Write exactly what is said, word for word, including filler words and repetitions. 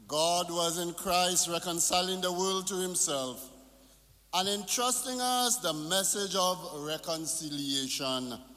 God was in Christ reconciling the world to himself and entrusting us the message of reconciliation.